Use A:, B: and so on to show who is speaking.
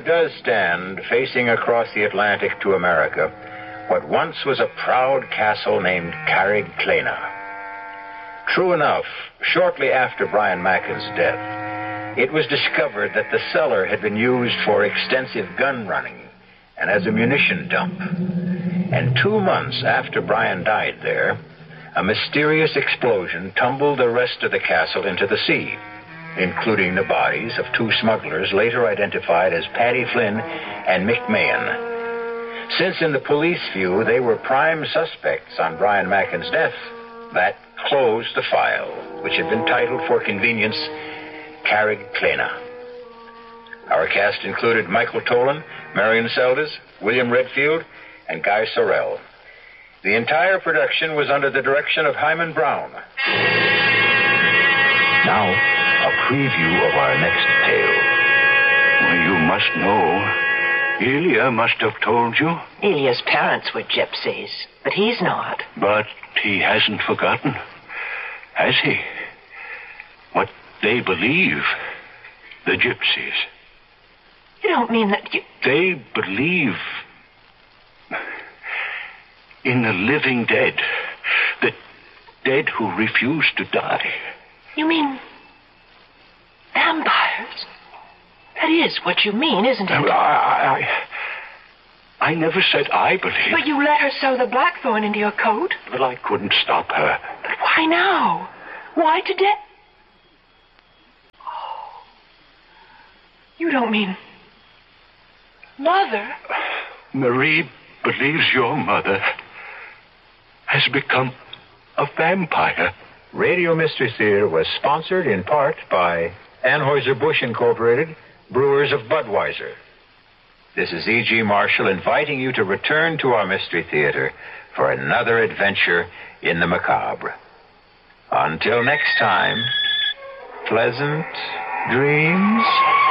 A: does stand facing across the Atlantic to America what once was a proud castle named Carrickclena. True enough, shortly after Brian Macken's death, it was discovered that the cellar had been used for extensive gun running and as a munition dump. And 2 months after Brian died there, a mysterious explosion tumbled the rest of the castle into the sea, including the bodies of 2 smugglers later identified as Paddy Flynn and Mick Mahan. Since in the police view they were prime suspects on Brian Macken's death, that closed the file, which had been titled for convenience Carrickclena. Our cast included Michael Tolan, Marion Seldes, William Redfield, and Guy Sorrell. The entire production was under the direction of Hyman Brown. Now, a preview of our next tale.
B: Well, you must know. Elia must have told you.
C: Elia's parents were gypsies, but he's not.
B: But he hasn't forgotten, has he? What they believe, the gypsies.
C: You don't mean that you...
B: They believe in the living dead. The dead who refuse to die.
C: You mean vampires? That is what you mean, isn't it?
B: I never said I believe.
C: But you let her sew the blackthorn into your coat.
B: But I couldn't stop her.
C: But why now? Why today? Oh. You don't mean... Mother?
B: Marie believes your mother has become a vampire.
A: Radio Mystery Theater was sponsored in part by Anheuser-Busch Incorporated, Brewers of Budweiser. This is E.G. Marshall inviting you to return to our Mystery Theater for another adventure in the macabre. Until next time, pleasant dreams.